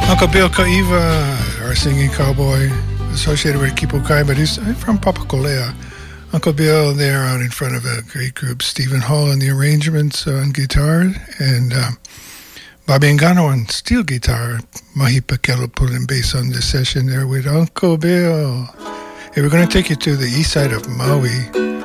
Uncle Bill Kaiva, our singing cowboy, associated with Kipukai, but he's from Papakolea. Uncle Bill there out in front of a great group, Stephen Hall on the arrangements on guitar, and Bobby Engano on steel guitar, Mahi Pakelo pulling bass on this session there with Uncle Bill. Hey, we're going to take you to the east side of Maui.